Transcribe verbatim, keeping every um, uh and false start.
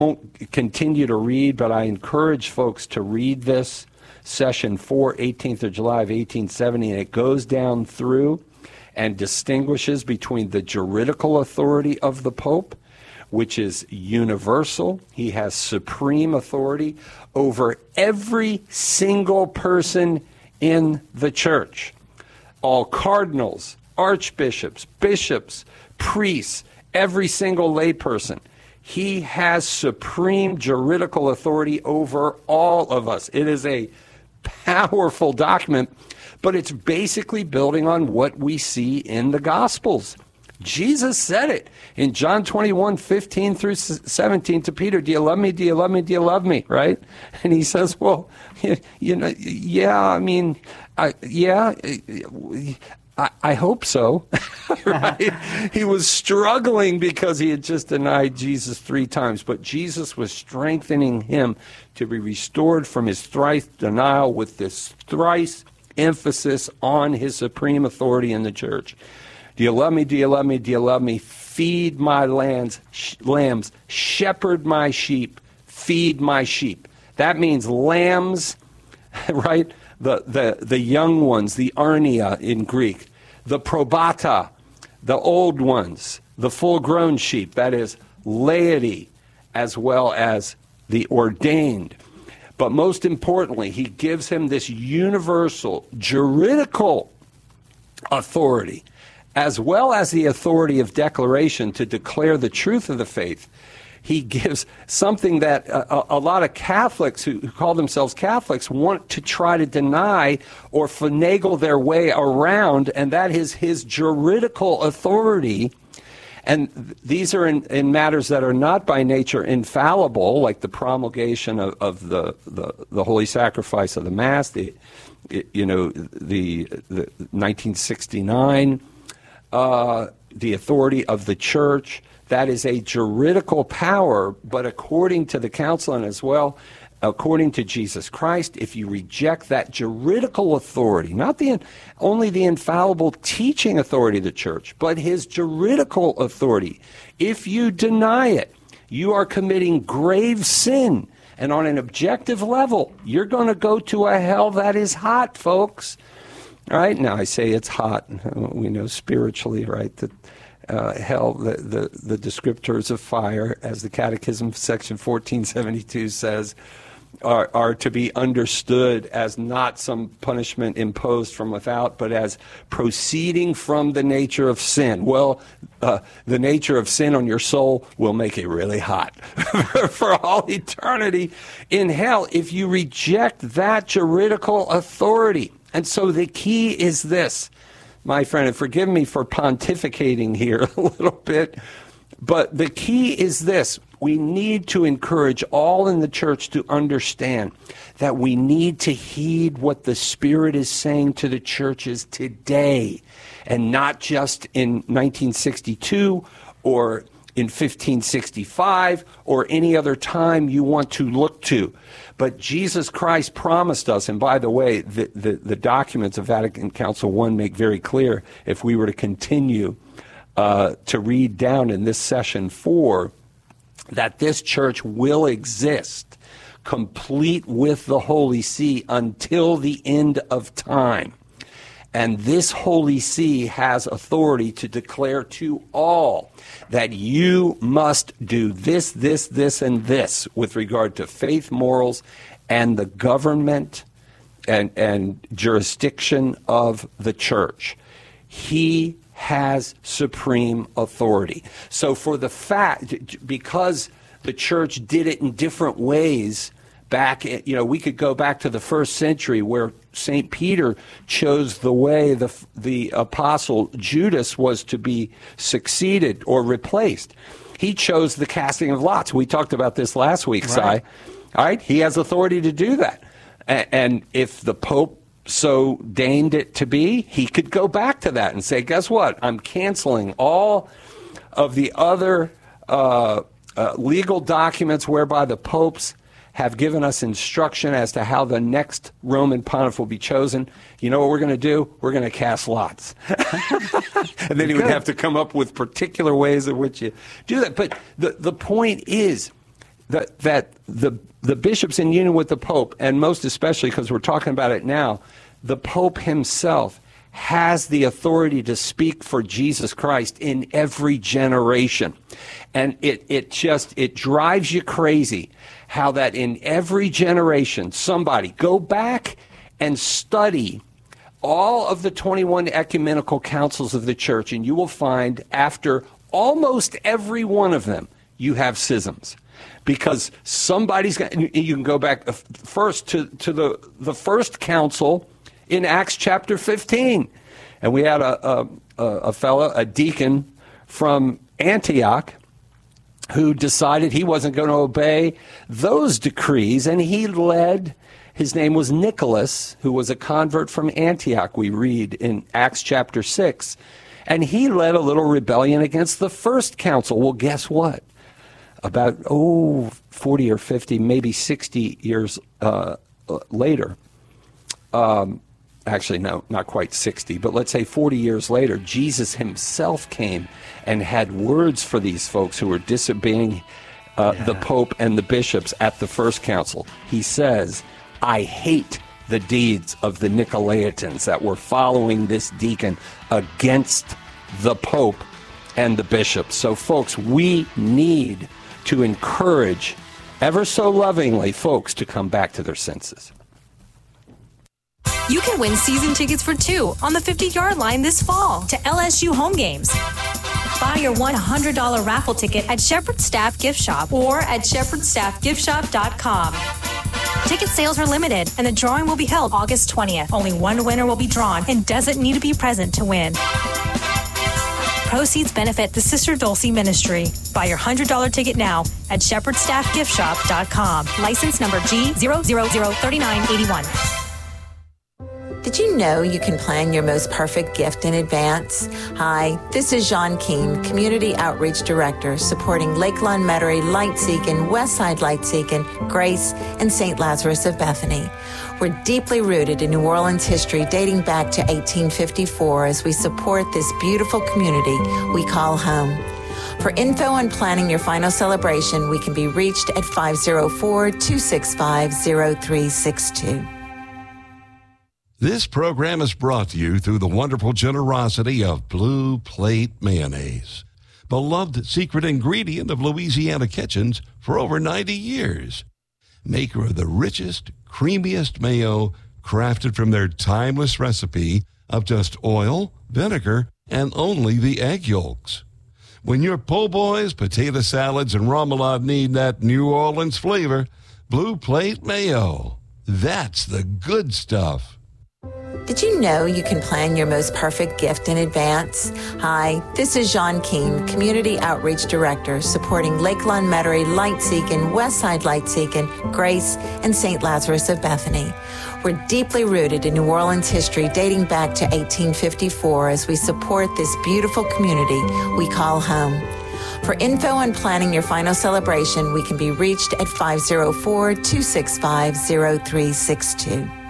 won't continue to read, but I encourage folks to read this, Session four, eighteenth of July of eighteen seventy, and it goes down through and distinguishes between the juridical authority of the Pope, which is universal. He has supreme authority over every single person in the church. All cardinals, archbishops, bishops, priests, every single layperson. He has supreme juridical authority over all of us. It is a powerful document, but it's basically building on what we see in the Gospels. Jesus said it in John twenty-one, fifteen through seventeen to Peter, do you love me, do you love me, do you love me, right? And he says, well, you, you know, yeah, I mean, I, yeah, I, I hope so, right? He was struggling because he had just denied Jesus three times, but Jesus was strengthening him to be restored from his thrice denial with this thrice emphasis on his supreme authority in the church. Do you love me? Do you love me? Do you love me? Feed my lambs, sh- lambs, shepherd my sheep, feed my sheep. That means lambs, right? The, the, the young ones, the arnia in Greek, the probata, the old ones, the full-grown sheep, that is laity, as well as the ordained. But most importantly, he gives him this universal juridical authority, as well as the authority of declaration to declare the truth of the faith. He gives something that a, a lot of Catholics who, who call themselves Catholics want to try to deny or finagle their way around, and that is his juridical authority. And th- these are in, in matters that are not by nature infallible, like the promulgation of, of the, the, the holy sacrifice of the Mass, the, you know, the, the nineteen sixty-nine, uh, the authority of the Church. That is a juridical power, but according to the Council and as well, according to Jesus Christ, if you reject that juridical authority, not the only the infallible teaching authority of the Church, but his juridical authority, if you deny it, you are committing grave sin. And on an objective level, you're going to go to a hell that is hot, folks. All right? Now, I say it's hot. We know spiritually, right, that Uh, hell, the, the, the descriptors of fire, as the Catechism section fourteen seventy-two says, are, are to be understood as not some punishment imposed from without, but as proceeding from the nature of sin. Well, uh, the nature of sin on your soul will make it really hot for all eternity in hell if you reject that juridical authority. And so the key is this. My friend, and forgive me for pontificating here a little bit, but the key is this. We need to encourage all in the church to understand that we need to heed what the Spirit is saying to the churches today, and not just in nineteen sixty-two or in fifteen sixty-five or any other time you want to look to. But Jesus Christ promised us, and by the way, the, the, the documents of Vatican Council one make very clear, if we were to continue uh, to read down in this session four, that this church will exist complete with the Holy See until the end of time. And this Holy See has authority to declare to all that you must do this, this, this, and this with regard to faith, morals, and the government and, and jurisdiction of the church. He has supreme authority. So for the fact, because the church did it in different ways, back, you know, we could go back to the first century where Saint Peter chose the way the the apostle Judas was to be succeeded or replaced. He chose the casting of lots. We talked about this last week, right. Si. All right, he has authority to do that. And, and if the Pope so deigned it to be, he could go back to that and say, guess what? I'm canceling all of the other uh, uh, legal documents whereby the popes have given us instruction as to how the next Roman pontiff will be chosen. You know what we're going to do? We're going to cast lots. And then he would have to come up with particular ways in which you do that. But the, the point is that that the the bishops in union with the Pope, and most especially because we're talking about it now, the Pope himself has the authority to speak for Jesus Christ in every generation. And it, it just, it drives you crazy how that in every generation, somebody, go back and study all of the twenty-one ecumenical councils of the church, and you will find after almost every one of them, you have schisms. Because somebody's got, you can go back first to, to the, the first council in Acts chapter fifteen. And we had a, a, a fellow, a deacon from Antioch, who decided he wasn't going to obey those decrees, and he led, his name was Nicholas, who was a convert from Antioch, we read in Acts chapter six, and he led a little rebellion against the first council. Well, guess what? About, oh, forty or fifty, maybe sixty years uh, later, um, actually, no, not quite sixty, but let's say forty years later, Jesus himself came and had words for these folks who were disobeying uh, yeah. the Pope and the bishops at the first council. He says, I hate the deeds of the Nicolaitans that were following this deacon against the Pope and the bishops. So, folks, we need to encourage, ever so lovingly, folks to come back to their senses. You can win season tickets for two on the fifty-yard line this fall to L S U home games. Buy your one hundred dollars raffle ticket at Shepherd Staff Gift Shop or at shepherd staff gift shop dot com. Ticket sales are limited, and the drawing will be held August twentieth. Only one winner will be drawn and doesn't need to be present to win. Proceeds benefit the Sister Dulcie Ministry. Buy your one hundred dollars ticket now at shepherd staff gift shop dot com. License number G zero zero zero three nine eight one. Did you know you can plan your most perfect gift in advance? Hi, this is Jean Keene, Community Outreach Director, supporting Lakeland Metairie, Lightseekin, Westside Lightseekin, Grace, and Saint Lazarus of Bethany. We're deeply rooted in New Orleans history dating back to eighteen fifty-four as we support this beautiful community we call home. For info on planning your final celebration, we can be reached at five oh four, two six five, oh three six two. This program is brought to you through the wonderful generosity of Blue Plate Mayonnaise, beloved secret ingredient of Louisiana kitchens for over ninety years. Maker of the richest, creamiest mayo, crafted from their timeless recipe of just oil, vinegar, and only the egg yolks. When your po' boys, potato salads, and remoulade need that New Orleans flavor, Blue Plate Mayo. That's the good stuff. Did you know you can plan your most perfect gift in advance? Hi, this is Jean Keene, Community Outreach Director, supporting Lakeland Metairie, Lightseekin, Westside Lightseekin, Grace, and Saint Lazarus of Bethany. We're deeply rooted in New Orleans history dating back to eighteen fifty-four as we support this beautiful community we call home. For info on planning your final celebration, we can be reached at five oh four, two six five, oh three six two.